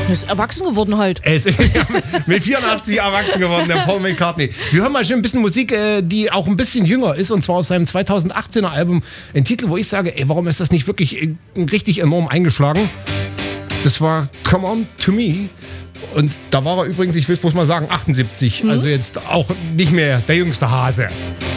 Er ist erwachsen geworden halt. Er ist mit 84 erwachsen geworden, der Paul McCartney. Wir hören mal schon ein bisschen Musik, die auch ein bisschen jünger ist, und zwar aus seinem 2018er Album. Ein Titel, wo ich sage, ey, warum ist das nicht wirklich richtig enorm eingeschlagen? Das war Come On To Me. Und da war er übrigens, ich will es bloß mal sagen, 78. Also jetzt auch nicht mehr der jüngste Hase.